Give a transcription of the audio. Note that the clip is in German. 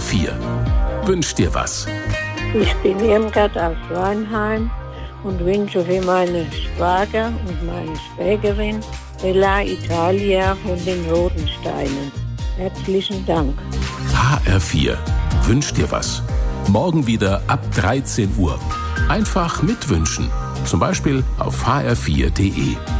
HR4. Wünsch dir was. Ich bin Irmgard aus Weinheim und wünsche für meine Schwager und meine Schwägerin Bella Italia von den Rodensteinen. Herzlichen Dank. HR4. Wünsch dir was. Morgen wieder ab 13 Uhr. Einfach mitwünschen. Zum Beispiel auf hr4.de.